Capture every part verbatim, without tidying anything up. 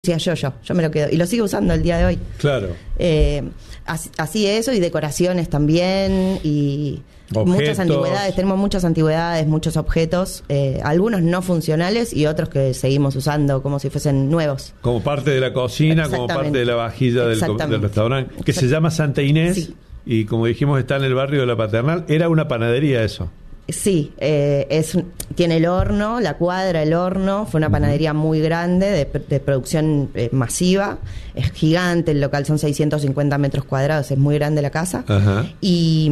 Sí, yo, yo, yo me lo quedo. Y lo sigo usando el día de hoy. Claro. Eh, así, así eso, y decoraciones también, y Objetos. Muchas antigüedades. Tenemos muchas antigüedades, muchos objetos, eh, algunos no funcionales y otros que seguimos usando como si fuesen nuevos. Como parte de la cocina, como parte de la vajilla del, del restaurante, que se llama Santa Inés, sí. Y como dijimos está en el barrio de La Paternal. Era una panadería eso. Sí, eh, es, tiene el horno, la cuadra, el horno. Fue una panadería muy grande, de, de producción eh, masiva. Es gigante el local, son seiscientos cincuenta metros cuadrados, es muy grande la casa. Ajá. Y,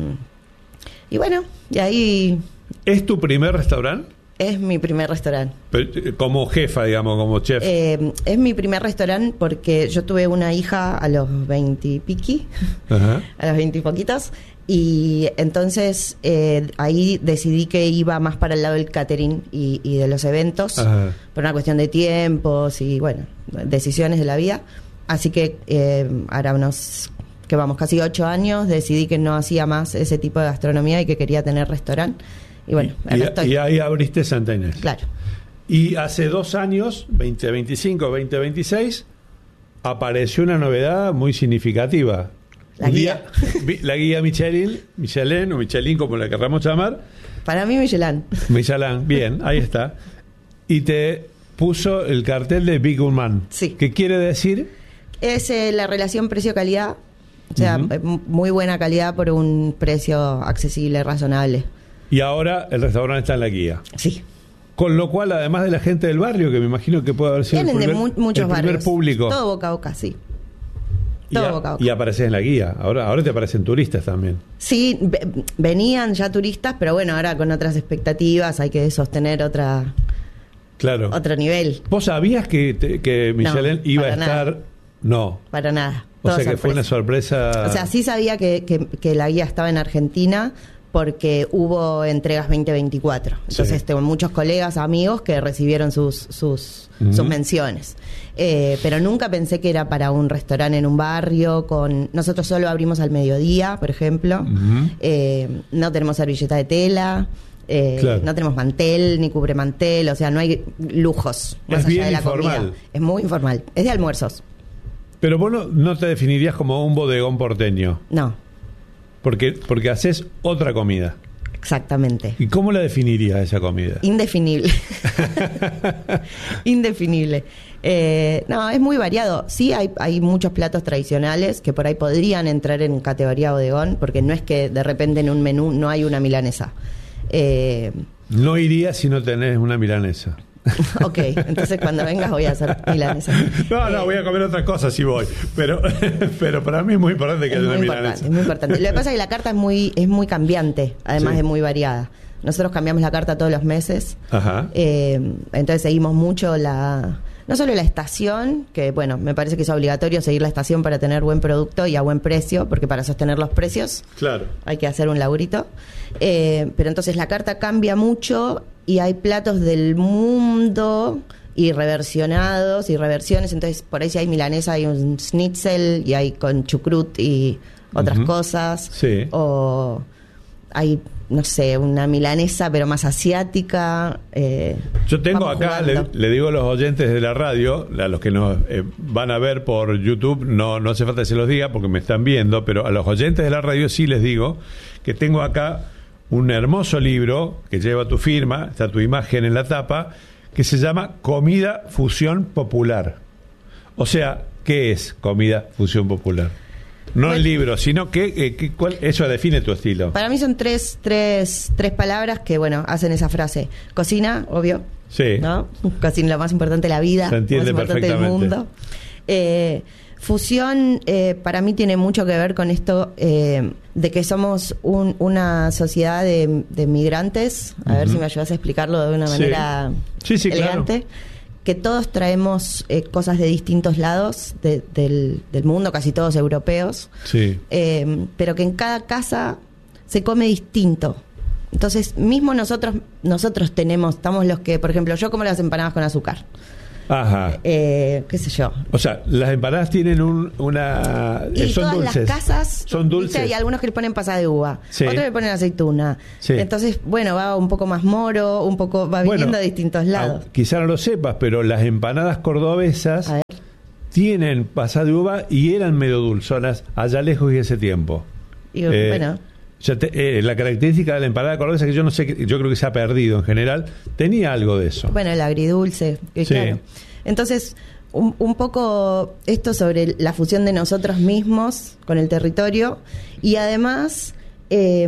y bueno, y ahí... ¿Es tu primer restaurante? Es mi primer restaurante. Como jefa, digamos, como chef. Eh, es mi primer restaurante porque yo tuve una hija a los veintipiqui, Ajá. a los veintipoquitos. Y entonces eh, ahí decidí que iba más para el lado del catering y, y de los eventos. Ajá. Por una cuestión de tiempos y bueno, decisiones de la vida. Así que eh, ahora unos, que vamos, casi ocho años, decidí que no hacía más ese tipo de gastronomía y que quería tener restaurante. Y bueno, y, y, y ahí abriste Santa Inés. Claro. Y hace dos años, veinte veinticinco, veinte veintiséis, apareció una novedad muy significativa. La guía. Día, la guía Michelin, Michelin o Michelin, como la querramos llamar. Para mí, Michelin. Michelin, bien, ahí está. Y te puso el cartel de Big Man. Sí. ¿Qué quiere decir? Es eh, la relación precio-calidad. O sea, uh-huh. muy buena calidad por un precio accesible, razonable. Y ahora el restaurante está en la guía. Sí. Con lo cual, además de la gente del barrio, que me imagino que puede haber sido Vienen el primer, de mu- muchos el primer barrios. público. Todo boca a boca, sí. Y, a, y apareces en la guía. Ahora, ahora te aparecen turistas también. Sí, ve, venían ya turistas, pero bueno, ahora con otras expectativas hay que sostener otra, claro. otro nivel. ¿Vos sabías que, te, que Michelin no, iba a estar? Nada. No. Para nada. O sea sorpresa. que fue una sorpresa. O sea, sí sabía que, que, que la guía estaba en Argentina porque hubo entregas veinte veinticuatro. Entonces sí. Tengo muchos colegas, amigos que recibieron sus, sus, uh-huh. sus menciones. Eh, pero nunca pensé que era para un restaurante en un barrio. Con nosotros solo abrimos al mediodía, por ejemplo. Uh-huh. Eh, no tenemos servilleta de tela. Eh, claro. No tenemos mantel ni cubremantel. O sea, no hay lujos más es allá bien de la informal. comida. Es muy informal. Es de almuerzos. Pero vos no, no te definirías como un bodegón porteño. No. Porque, porque haces otra comida. Exactamente. ¿Y cómo la definirías esa comida? Indefinible. Indefinible. Eh, no, es muy variado. Sí, hay, hay muchos platos tradicionales que por ahí podrían entrar en categoría bodegón, porque no es que de repente en un menú no hay una milanesa. Eh, no iría si no tenés una milanesa. Ok, entonces cuando vengas voy a hacer milanesa. No, no, eh, voy a comer otras cosas si voy. Pero, pero para mí es muy importante que haya una milanesa. Es muy importante. Lo que pasa es que la carta es muy, es muy cambiante, además sí. de muy variada. Nosotros cambiamos la carta todos los meses. Ajá. Eh, entonces seguimos mucho la... No solo la estación, que bueno, me parece que es obligatorio seguir la estación para tener buen producto y a buen precio, porque para sostener los precios claro. hay que hacer un laburito. Eh, pero entonces la carta cambia mucho y hay platos del mundo y reversionados y reversiones. Entonces por ahí si hay milanesa hay un schnitzel y hay con chucrut y otras uh-huh. cosas. Sí. O hay... no sé, una milanesa pero más asiática. Eh, Yo tengo acá, le, le digo a los oyentes de la radio, a los que nos eh, van a ver por YouTube, no, no hace falta que se los diga porque me están viendo, pero a los oyentes de la radio sí les digo que tengo acá un hermoso libro que lleva tu firma, está tu imagen en la tapa, que se llama Comida Fusión Popular. O sea, ¿qué es Comida Fusión Popular? No bueno, el libro, sino que, eh, que cuál, eso define tu estilo. Para mí son tres, tres, tres palabras que, bueno, hacen esa frase. Cocina, obvio. Sí. ¿No? Cocina, lo más importante de la vida. Se entiende lo más importante del mundo. Eh, fusión, eh, para mí tiene mucho que ver con esto eh, de que somos un, una sociedad de, de migrantes. A uh-huh. ver si me ayudas a explicarlo de una manera sí. Sí, sí, elegante. Claro. Que todos traemos eh, cosas de distintos lados de, del, del mundo, casi todos europeos, sí. eh, pero que en cada casa se come distinto. Entonces, mismo nosotros nosotros tenemos, estamos los que, por ejemplo, yo como las empanadas con azúcar. Ajá. Eh, qué sé yo. O sea, las empanadas tienen un, una... Y eh, son todas dulces. las casas... Son dulces. ¿viste? Hay algunos que le ponen pasas de uva. Sí. Otros le ponen aceituna. Sí. Entonces, bueno, va un poco más moro, un poco va viniendo bueno, de distintos lados. Quizá no lo sepas, pero las empanadas cordobesas tienen pasas de uva y eran medio dulzonas allá lejos y ese tiempo. Y eh, bueno... Ya te, eh, la característica de la empanada cordobesa, que yo no sé, yo creo que se ha perdido en general, tenía algo de eso. Bueno, el agridulce, sí. Claro. Entonces, un, un poco esto sobre la fusión de nosotros mismos con el territorio y además eh,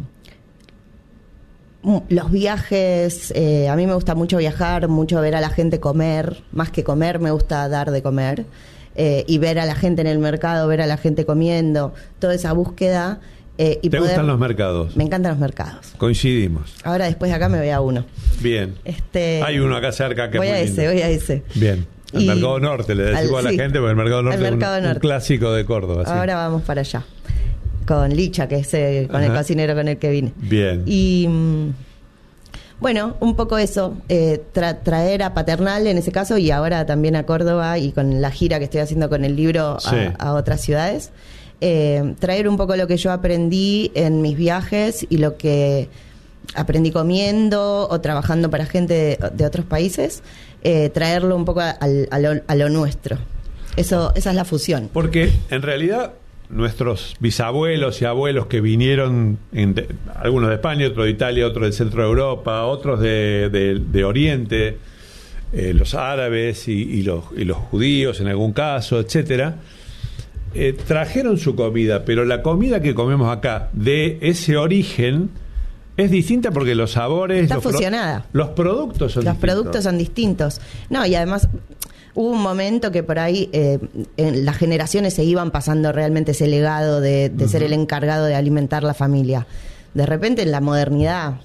los viajes. Eh, a mí me gusta mucho viajar, mucho ver a la gente comer, más que comer me gusta dar de comer, eh, y ver a la gente en el mercado, ver a la gente comiendo, toda esa búsqueda. Eh, y ¿Te poder... gustan los mercados? Me encantan los mercados. Coincidimos. Ahora después de acá me voy a uno. Bien. Este... Hay uno acá cerca que voy es muy a ese, lindo. voy a ese. Bien. Al y... Mercado Norte, le decimos al, a la sí, gente, porque el Mercado Norte es un, Norte. un clásico de Córdoba. Sí. Ahora vamos para allá. Con Licha, que es eh, con Ajá. el cocinero con el que vine. Bien. Y bueno, un poco eso, eh, tra- traer a Paternal en ese caso y ahora también a Córdoba y con la gira que estoy haciendo con el libro sí. a, a otras ciudades. Eh, traer un poco lo que yo aprendí en mis viajes y lo que aprendí comiendo o trabajando para gente de, de otros países, eh, traerlo un poco a, a, lo, a lo nuestro. Eso, esa es la fusión. Porque en realidad nuestros bisabuelos y abuelos que vinieron, en de, algunos de España, otros de Italia, otros del centro de Europa, otros de, de, de Oriente, eh, los árabes y, y, los, y los judíos en algún caso, etcétera. Eh, trajeron su comida, pero la comida que comemos acá de ese origen es distinta porque los sabores, está los fusionada. Pro- los productos son los distintos. productos son distintos. No, y además hubo un momento que por ahí eh, en las generaciones se iban pasando realmente ese legado de, de uh-huh. ser el encargado de alimentar la familia. De repente en la modernidad,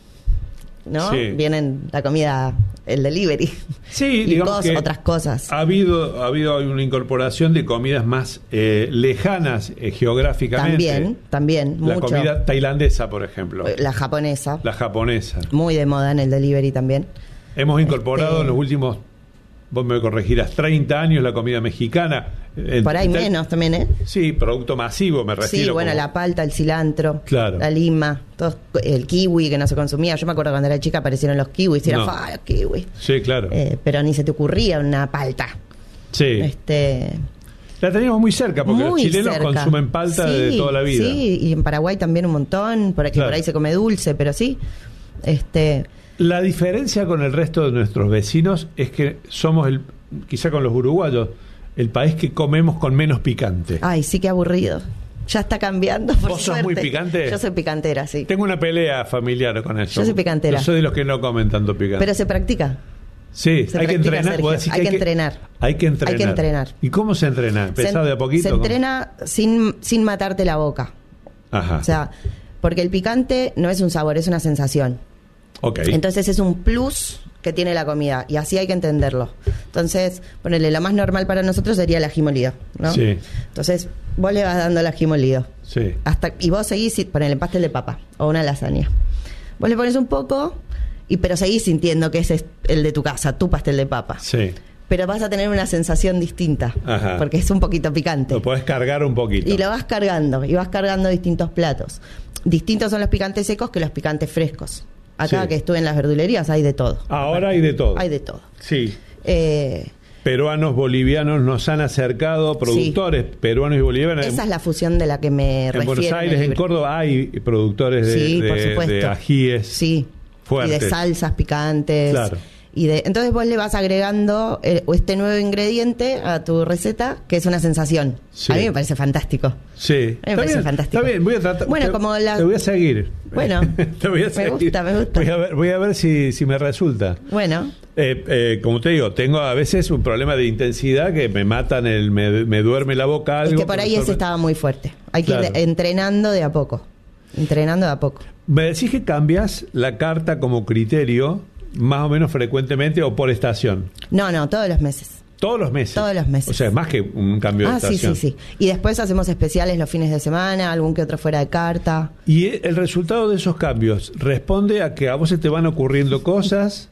¿no? Sí. Vienen la comida, el delivery, sí, y digamos cosas, que otras cosas. Ha habido, ha habido una incorporación de comidas más eh, lejanas eh, geográficamente. También, también, la mucho. comida tailandesa, por ejemplo. La japonesa. La japonesa. Muy de moda en el delivery también. Hemos incorporado este... en los últimos, vos me corregirás, treinta años la comida mexicana. Por ahí tal, menos también, ¿eh? Sí, producto masivo, me refiero. Sí, bueno, como... la palta, el cilantro, claro. la lima, todo, el kiwi que no se consumía. Yo me acuerdo cuando era chica aparecieron los kiwis y era no. fa, los kiwis. Sí, claro. Eh, pero ni se te ocurría una palta. Sí. Este... La teníamos muy cerca, porque muy los chilenos cerca. consumen palta sí, de toda la vida. Sí, y en Paraguay también un montón, por aquí claro. por ahí se come dulce, pero sí. Este... La diferencia con el resto de nuestros vecinos es que somos, el quizá con los uruguayos, el país que comemos con menos picante. Ay, sí, qué aburrido. Ya está cambiando, por ¿Vos suerte. sos muy picante? Yo soy picantera, sí. Tengo una pelea familiar con eso. Yo soy picantera. Yo soy de los que no comen tanto picante. Pero se practica. Sí, se hay que entrenar. Hay, que que hay, que entrenar. hay que entrenar. Hay que entrenar. ¿Y cómo se entrena? ¿Empezado de a poquito? Se entrena sin, sin matarte la boca. Ajá. O sea, porque el picante no es un sabor, es una sensación. Okay. Entonces es un plus que tiene la comida y así hay que entenderlo. Entonces, ponele, lo más normal para nosotros sería el ají molido, ¿no? Sí. Entonces, vos le vas dando el ají molido. Sí. Hasta, y vos seguís, ponele pastel de papa o una lasaña. Vos le pones un poco, y pero seguís sintiendo que ese es el de tu casa, tu pastel de papa. Sí. Pero vas a tener una sensación distinta. Ajá. Porque es un poquito picante. Lo podés cargar un poquito. Y lo vas cargando, y vas cargando distintos platos. Distintos son los picantes secos que los picantes frescos. Acá sí. que estuve en las verdulerías hay de todo. Ahora hay de todo. Hay de todo. Sí. Eh, Peruanos, bolivianos nos han acercado, productores sí. peruanos y bolivianos. Esa es la fusión de la que me en refiero. En Buenos Aires, en, en Córdoba, hay productores de, sí, de, de ajíes sí. fuertes. Y de salsas picantes. Claro. Y de, entonces vos le vas agregando eh, este nuevo ingrediente a tu receta, que es una sensación. Sí. A mí me parece fantástico. Sí. A mí me está parece bien, fantástico. Está bien, voy a tratar. Bueno, te, como la... te voy a seguir. Bueno, te voy a seguir. me gusta, me gusta. Voy a ver, voy a ver si, si me resulta. Bueno. Eh, eh, como te digo, tengo a veces un problema de intensidad que me matan, el me, me duerme la boca algo. Es que por ahí ese estaba muy fuerte. Hay que claro. ir entrenando de a poco. Entrenando de a poco. Me decís que cambias la carta como criterio más o menos frecuentemente o por estación. No, no, todos los meses. Todos los meses. Todos los meses. O sea, es más que un cambio de ah, estación. Sí, sí, sí. Y después hacemos especiales los fines de semana, algún que otro fuera de carta. Y el resultado de esos cambios responde a que a vos se te van ocurriendo cosas.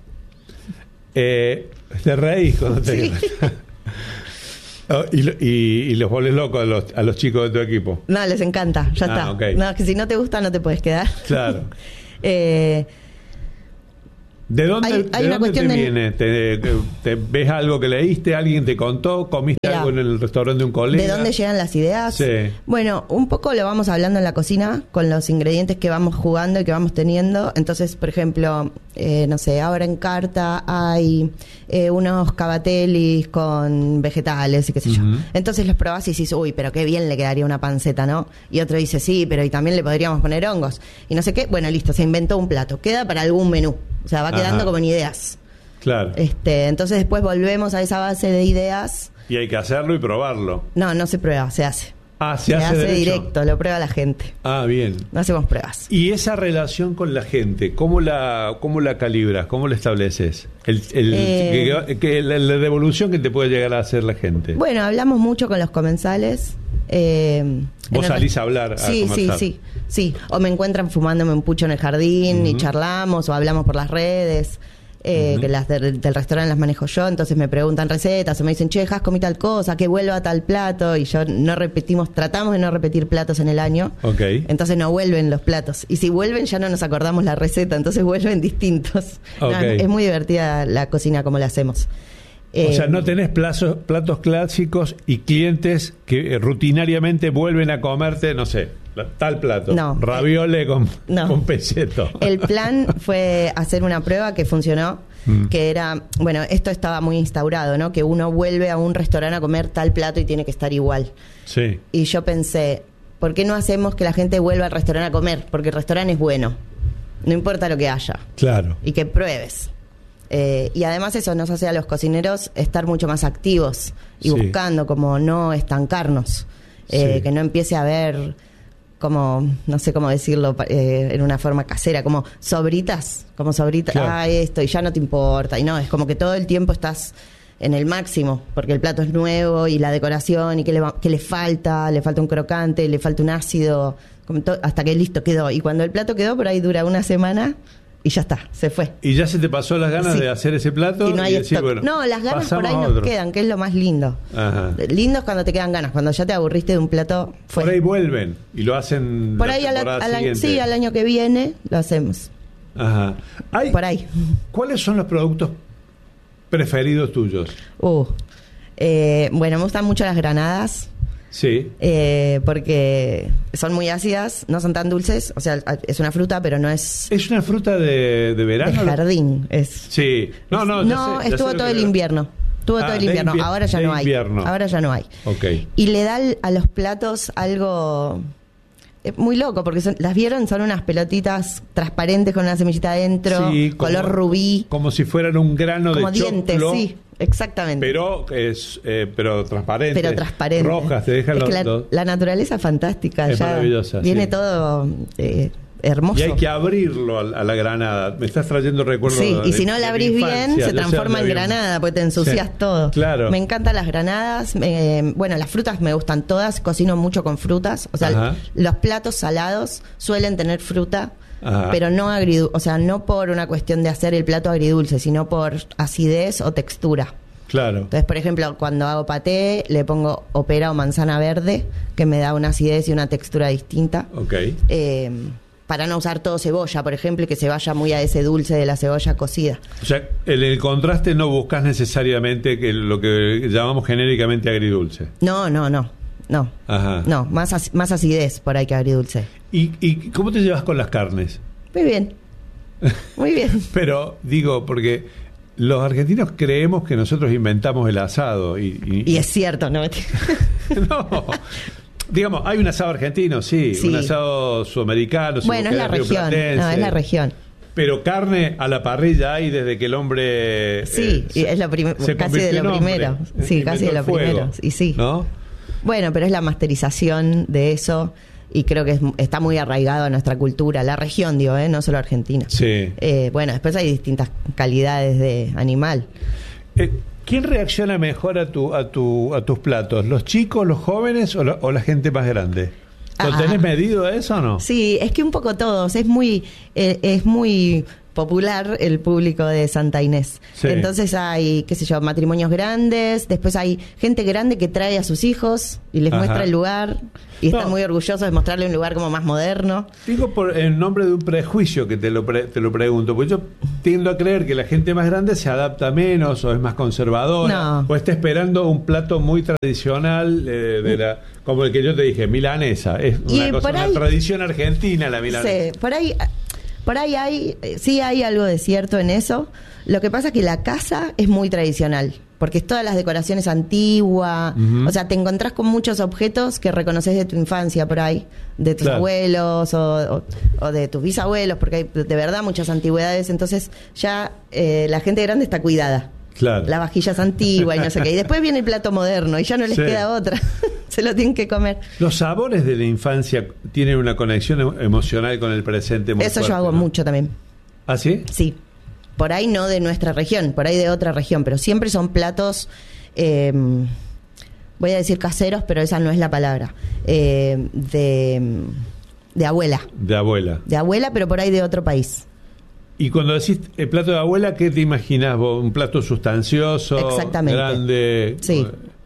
Eh, te reís cuando te sí. oh, y, y, y los volvés locos a los, a los chicos de tu equipo. No, les encanta, ya ah, está. Okay. No, que si no te gusta no te puedes quedar. Claro. eh, ¿De dónde, hay, hay ¿de una dónde te de... viene? ¿Te, te, ¿Ves algo que leíste? ¿Alguien te contó? ¿Comiste Mirá, algo o en el restaurante de un colega? ¿De dónde llegan las ideas? Sí. Bueno, un poco lo vamos hablando en la cocina con los ingredientes que vamos jugando y que vamos teniendo. Entonces, por ejemplo, eh, no sé, ahora en carta hay eh, unos cavatellis con vegetales y qué sé yo. Uh-huh. Entonces los probás y dices, uy, pero qué bien le quedaría una panceta, ¿no? Y otro dice, sí, pero y también le podríamos poner hongos. Y no sé qué. Bueno, listo, se inventó un plato. Queda para algún menú. O sea, va quedando Ajá. como en ideas. Claro. Este, entonces después volvemos a esa base de ideas. Y hay que hacerlo y probarlo. No, no se prueba, se hace. Ah, se, se hace, hace derecho. directo, lo prueba la gente. Ah, bien. No hacemos pruebas. ¿Y esa relación con la gente, cómo la cómo la calibras, cómo la estableces? El, el, eh, que, que la, la devolución que te puede llegar a hacer la gente. Bueno, hablamos mucho con los comensales. Eh, Vos salís el... a hablar, a sí, conversar. Sí, sí, sí. O me encuentran fumándome un pucho en el jardín uh-huh. y charlamos, o hablamos por las redes. Eh, uh-huh. Que las del, del restaurante las manejo yo, entonces me preguntan recetas o me dicen, che, Jas, comí tal cosa, que vuelva a tal plato, y yo no repetimos, tratamos de no repetir platos en el año, okay. entonces no vuelven los platos, y si vuelven ya no nos acordamos la receta, entonces vuelven distintos. Okay. No, es muy divertida la cocina como la hacemos. O eh, sea, no tenés plazos, platos clásicos y clientes que eh, rutinariamente vuelven a comerte, no sé, tal plato, no, raviole con, no. con peseto. El plan fue hacer una prueba que funcionó, mm. que era, bueno, esto estaba muy instaurado, ¿no? Que uno vuelve a un restaurante a comer tal plato y tiene que estar igual. Sí. Y yo pensé, ¿por qué no hacemos que la gente vuelva al restaurante a comer? Porque el restaurante es bueno, no importa lo que haya. Claro. Y que pruebes. Eh, y además eso nos hace a los cocineros estar mucho más activos y sí. buscando como no estancarnos, eh, sí. que no empiece a haber como, no sé cómo decirlo eh, en una forma casera, como sobritas, como sobritas, claro. ah, esto, y ya no te importa, y no, es como que todo el tiempo estás en el máximo, porque el plato es nuevo y la decoración y que le, va, que le falta, le falta un crocante, le falta un ácido, como to- hasta que listo quedó, y cuando el plato quedó por ahí dura una semana y ya está, se fue. ¿Y ya se te pasó las ganas sí. de hacer ese plato? Y no hay y decir, bueno, no, las ganas por ahí nos otro. quedan, que es lo más lindo. Ajá. Lindo es cuando te quedan ganas, cuando ya te aburriste de un plato. Fue. Por ahí vuelven y lo hacen por la ahí temporada a la, a la, siguiente. sí, al año que viene lo hacemos. Ajá. Hay, por ahí. ¿Cuáles son los productos preferidos tuyos? Uh, eh, bueno, me gustan mucho las granadas. Sí. Eh, porque son muy ácidas, no son tan dulces. O sea, es una fruta, pero no es. ¿Es una fruta de, de verano? De jardín. Es. Sí. No, no, ya no sé, ya estuvo sé todo el invierno. Estuvo ah, todo el invierno. Invier- Ahora ya no hay. Invierno. Ahora ya no hay. Okay. Y le da a los platos algo. Es muy loco, porque son, las vieron, son unas pelotitas transparentes con una semillita adentro, sí, como, color rubí. Como si fueran un grano como de dientes, choclo. Sí, exactamente. Pero es eh, pero transparente. Pero transparente. Rojas, te dejan es los, que la, los... la naturaleza es fantástica. Es ya maravillosa. Viene sí. todo eh, hermoso. Y hay que abrirlo a, a la granada. Me estás trayendo recuerdos. Sí, de, y si no la abrís bien, se transforma en granada, porque te ensucias sí, todo. Claro. Me encantan las granadas. Eh, bueno, las frutas me gustan todas. Cocino mucho con frutas. O sea, Ajá. los platos salados suelen tener fruta. Ajá. Pero no agridulce, o sea, no por una cuestión de hacer el plato agridulce, sino por acidez o textura. Claro. Entonces, por ejemplo, cuando hago paté, le pongo o pera o manzana verde, que me da una acidez y una textura distinta. Ok. Eh, para no usar todo cebolla, por ejemplo, y que se vaya muy a ese dulce de la cebolla cocida. O sea, en el contraste no buscas necesariamente que lo que llamamos genéricamente agridulce. No, no, no. No, Ajá. no, más, más acidez por ahí que agridulce. ¿Y, ¿Y cómo te llevas con las carnes? Muy bien. Muy bien. Pero, digo, porque los argentinos creemos que nosotros inventamos el asado. Y, y, y es cierto, ¿no? No. Digamos, hay un asado argentino, sí, sí. Un asado sudamericano. Bueno, es la región. No, es la región. Pero carne a la parrilla hay desde que el hombre. Sí, eh, es lo prim- casi de lo primero. Sí, casi de lo primero. Y sí. ¿No? Bueno, pero es la masterización de eso. Y creo que es, está muy arraigado a nuestra cultura, la región, digo, ¿eh? No solo Argentina. Sí. Eh, bueno, después hay distintas calidades de animal. Eh, ¿Quién reacciona mejor a tu, a tu, a tus platos? ¿Los chicos, los jóvenes o la, o la gente más grande? ¿Lo ah, tenés medido eso o no? Sí, es que un poco todos. Es muy, eh, es muy popular el público de Santa Inés. Sí. Entonces hay, qué sé yo, matrimonios grandes, después hay gente grande que trae a sus hijos y les Ajá. muestra el lugar y no. están muy orgullosos de mostrarle un lugar como más moderno. Digo por en nombre de un prejuicio que te lo, pre, te lo pregunto, porque yo tiendo a creer que la gente más grande se adapta menos o es más conservadora no. o está esperando un plato muy tradicional eh, de la, como el que yo te dije, milanesa. Es una, y cosa, ahí, una tradición argentina la milanesa. Sí, por ahí... Por ahí hay, sí hay algo de cierto en eso. Lo que pasa es que la casa es muy tradicional, porque es todas las decoraciones antiguas. Uh-huh. O sea, te encontrás con muchos objetos que reconoces de tu infancia por ahí, de tus claro. abuelos o, o, o de tus bisabuelos, porque hay de verdad muchas antigüedades. Entonces ya eh, la gente grande está cuidada. Claro. La vajilla es antigua y no sé qué. Y después viene el plato moderno y ya no les sí. queda otra. Se lo tienen que comer. Los sabores de la infancia tienen una conexión emocional con el presente muy Eso fuerte, yo hago ¿no? mucho también. ¿Ah, sí? Sí. Por ahí no de nuestra región, por ahí de otra región, pero siempre son platos, eh, voy a decir caseros, pero esa no es la palabra, eh, de, de abuela. De abuela. De abuela, pero por ahí de otro país. Y cuando decís el plato de abuela, ¿qué te imaginas vos? ¿Un plato sustancioso? Exactamente. Grande. Sí.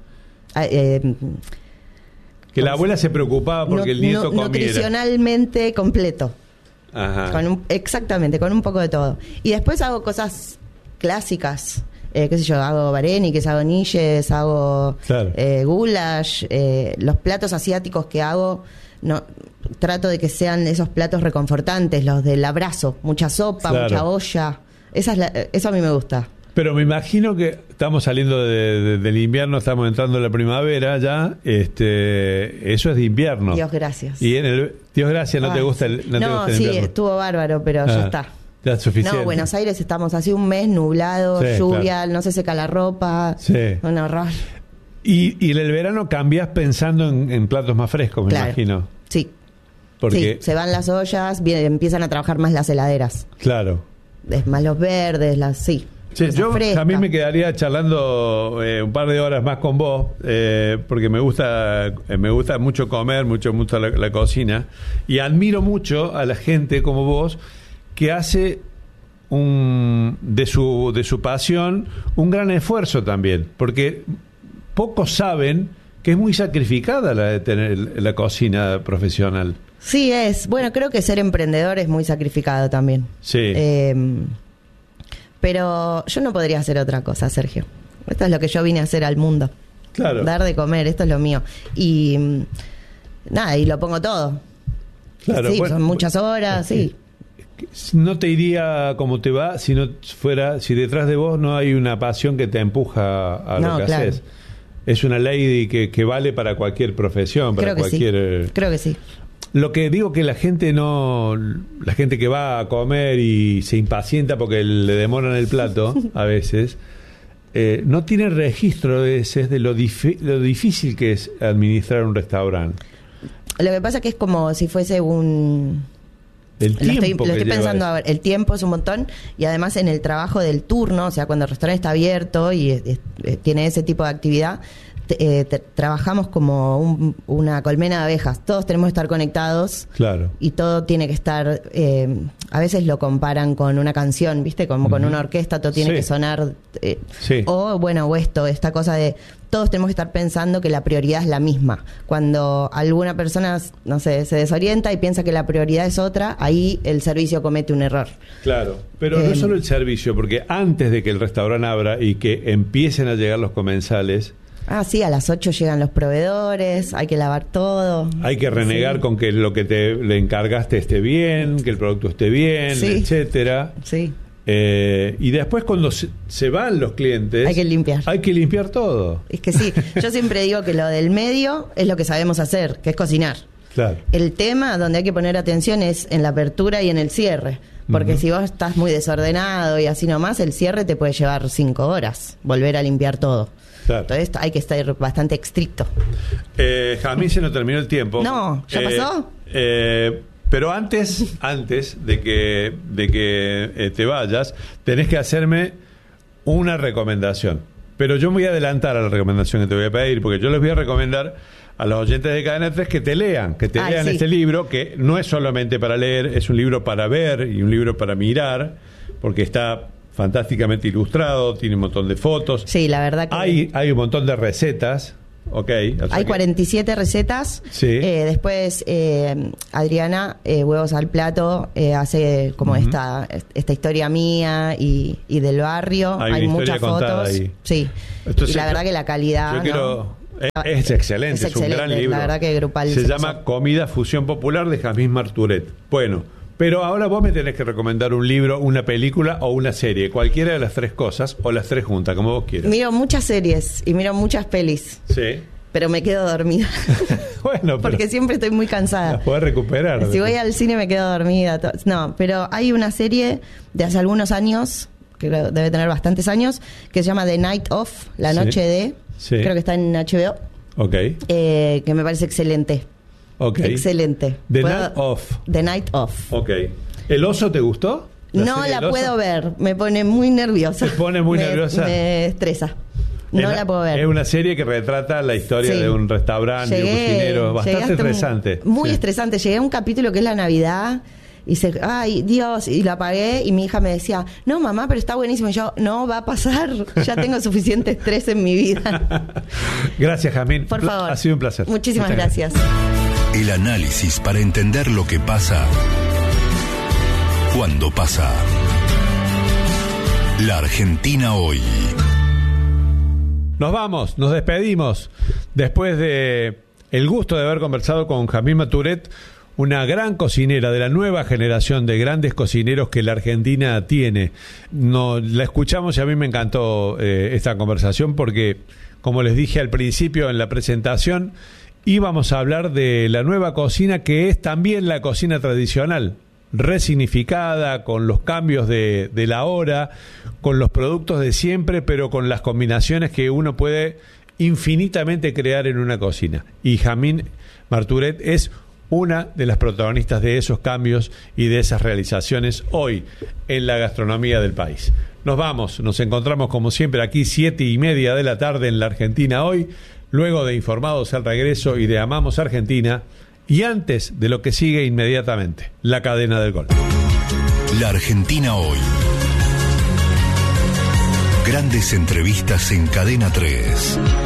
Eh, que la abuela se preocupaba porque no, el nieto no, comiera. Nutricionalmente completo. Ajá. Con un, exactamente, con un poco de todo. Y después hago cosas clásicas. Eh, qué sé yo, hago varenikes, hago niches, hago claro. eh, goulash. Eh, los platos asiáticos que hago, no trato de que sean esos platos reconfortantes, los del abrazo, mucha sopa, claro. mucha olla. Esa es la, eso a mí me gusta. Pero me imagino que estamos saliendo de, de, del invierno, estamos entrando en la primavera ya. Este, eso es de invierno. Dios gracias. Y en el Dios gracias, ¿no Ay, te gusta el, no, no te gusta el sí, invierno? Estuvo bárbaro, pero ah, ya está. Ya es suficiente. No, Buenos Aires estamos hace un mes nublado, sí, lluvia, claro. no se seca la ropa. Sí. Un horror. Y, y en el verano cambias pensando en, en platos más frescos, me claro. imagino. Sí. Porque sí, se van las ollas, bien, empiezan a trabajar más las heladeras. Claro. Es más los verdes, las sí. Sí, yo a mí me quedaría charlando eh, un par de horas más con vos, eh, porque me gusta eh, me gusta mucho comer, mucho mucho la, la cocina, y admiro mucho a la gente como vos que hace un de su de su pasión un gran esfuerzo también, porque pocos saben que es muy sacrificada la de tener la cocina profesional. Sí, es. Bueno, creo que ser emprendedor es muy sacrificado también. Sí. Eh, Pero yo no podría hacer otra cosa, Sergio. Esto es lo que yo vine a hacer al mundo. Claro. Dar de comer, esto es lo mío. Y nada, y lo pongo todo. Claro, sí, bueno, son muchas horas, sí. No te iría como te va si no fuera, si detrás de vos no hay una pasión que te empuja a no, lo que claro. haces. Es una ley que, que vale para cualquier profesión, para Creo que cualquier. Sí. Creo que sí. Lo que digo que la gente no, la gente que va a comer y se impacienta porque le demoran el plato a veces, eh, no tiene registro de ese de lo, dif- lo difícil que es administrar un restaurante. Lo que pasa que es como si fuese un... El tiempo lo estoy, lo estoy que pensando, lleva a ver, el tiempo es un montón y además en el trabajo del turno, o sea, cuando el restaurante está abierto y es, es, tiene ese tipo de actividad, Eh, te, trabajamos como un, una colmena de abejas. Todos tenemos que estar conectados. Claro. Y todo tiene que estar. Eh, a veces lo comparan con una canción, ¿viste? Como uh-huh. con una orquesta, todo tiene sí. que sonar. Eh, sí. O, bueno, o esto, esta cosa de. Todos tenemos que estar pensando que la prioridad es la misma. Cuando alguna persona, no sé, se desorienta y piensa que la prioridad es otra, ahí el servicio comete un error. Claro, pero eh, no solo el servicio, porque antes de que el restaurante abra y que empiecen a llegar los comensales. Ah, sí, a las ocho llegan los proveedores, hay que lavar todo. Hay que renegar sí. con que lo que te le encargaste esté bien, que el producto esté bien, sí. etcétera. Sí. Eh, y después cuando se, se van los clientes... Hay que limpiar. Hay que limpiar todo. Es que sí, yo siempre digo que lo del medio es lo que sabemos hacer, que es cocinar. Claro. El tema donde hay que poner atención es en la apertura y en el cierre. Porque uh-huh. si vos estás muy desordenado y así nomás, el cierre te puede llevar cinco horas, volver a limpiar todo. Claro. Entonces hay que estar bastante estricto. Eh, Jamín, se nos terminó el tiempo. No, ¿ya eh, pasó? Eh, pero antes, antes de que, de que eh, te vayas, tenés que hacerme una recomendación. Pero yo me voy a adelantar a la recomendación que te voy a pedir, porque yo les voy a recomendar a los oyentes de Cadena tres que te lean, que te Ay, lean sí. este libro, que no es solamente para leer, es un libro para ver y un libro para mirar, porque está fantásticamente ilustrado, tiene un montón de fotos. Sí, la verdad que... Hay, hay un montón de recetas. Okay, o sea hay que... cuarenta y siete recetas. Sí. Eh, después eh, Adriana, eh, Huevos al Plato, eh, hace como uh-huh. esta esta historia mía y, y del barrio. Hay, hay muchas fotos. Ahí. Sí. Entonces, y la verdad que la calidad. Yo quiero... ¿no? Es, es excelente, es, excelente, es un gran libro. La verdad que grupal. Se, se llama pasó. Comida Fusión Popular de Jazmín Marturet. Bueno, pero ahora vos me tenés que recomendar un libro, una película o una serie, cualquiera de las tres cosas o las tres juntas, como vos quieras. Miro muchas series y miro muchas pelis. Sí. Pero me quedo dormida. Bueno, porque siempre estoy muy cansada. Las podés recuperar. Si voy al cine me quedo dormida. To- no, pero hay una serie de hace algunos años, que debe tener bastantes años, que se llama The Night Of, La Noche sí. de. Sí. Creo que está en H B O. Ok. Eh, que me parece excelente. Ok. Excelente. The ¿Puedo? Night Of. The Night Of. Ok. ¿El oso te gustó? ¿La no la puedo ver. Me pone muy nerviosa. ¿Te pone muy me, nerviosa? Me estresa. No es la puedo ver. Es una serie que retrata la historia sí. de un restaurante, de un cocinero. Bastante estresante. Un, muy sí. estresante. Llegué a un capítulo que es la Navidad y se, ay, Dios, y la apagué y mi hija me decía, no, mamá, pero está buenísimo. Y yo, no, va a pasar. Ya tengo suficiente estrés en mi vida. Gracias, Jazmín. Por favor. Ha sido un placer. Muchísimas Muchas gracias. gracias. El análisis para entender lo que pasa cuando pasa. La Argentina hoy. Nos vamos, nos despedimos. Después de el gusto de haber conversado con Jazmín Marturet, una gran cocinera de la nueva generación de grandes cocineros que la Argentina tiene. No, la escuchamos y a mí me encantó eh, esta conversación porque, como les dije al principio en la presentación, íbamos a hablar de la nueva cocina que es también la cocina tradicional, resignificada, con los cambios de, de la hora, con los productos de siempre, pero con las combinaciones que uno puede infinitamente crear en una cocina. Y Jazmín Marturet es una de las protagonistas de esos cambios y de esas realizaciones hoy en la gastronomía del país. Nos vamos, nos encontramos como siempre aquí siete y media de la tarde en la Argentina hoy, luego de Informados al Regreso y de Amamos Argentina, y antes de lo que sigue inmediatamente, la cadena del gol. La Argentina hoy. Grandes entrevistas en Cadena tres.